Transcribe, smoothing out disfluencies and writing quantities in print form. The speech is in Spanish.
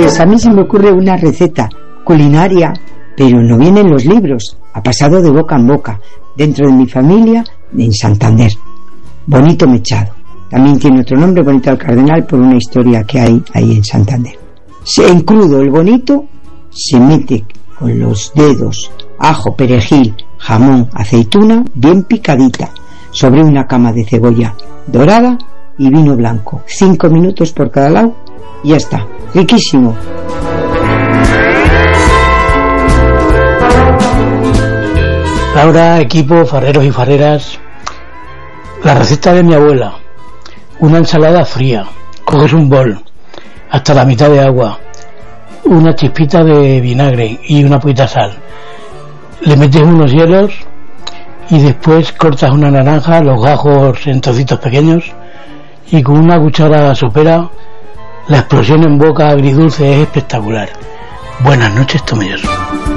Pues a mí se me ocurre una receta culinaria, pero no viene en los libros, ha pasado de boca en boca, dentro de mi familia, en Santander. Bonito mechado. También tiene otro nombre, bonito al cardenal, por una historia que hay ahí en Santander. En crudo, el bonito se mete con los dedos ajo, perejil, jamón, aceituna, bien picadita, sobre una cama de cebolla dorada y vino blanco. 5 minutos por cada lado y ya está. Riquísimo. Laura, equipo, farreros y farreras, la receta de mi abuela: una ensalada fría, coges un bol hasta la mitad de agua, una chispita de vinagre y una poquita sal, le metes unos hielos y después cortas una naranja, los gajos en trocitos pequeños, y con una cuchara sopera. La explosión en boca agridulce es espectacular. Buenas noches, Tomelloso.